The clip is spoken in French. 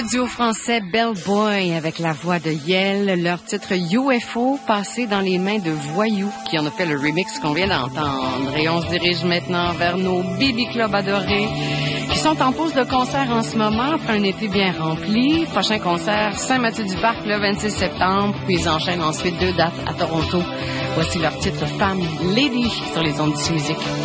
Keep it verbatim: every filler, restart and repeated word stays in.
duo français Bellboy avec la voix de Yel, leur titre U F O passé dans les mains de Voyou qui en a fait le remix qu'on vient d'entendre. Et on se dirige maintenant vers nos Baby Club adorés qui sont en pause de concert en ce moment après un été bien rempli. Prochain concert, Saint-Mathieu-du-Parc le vingt-six septembre, puis ils enchaînent ensuite deux dates à Toronto. Voici leur titre Femme Lady sur les ondes d'ici musique.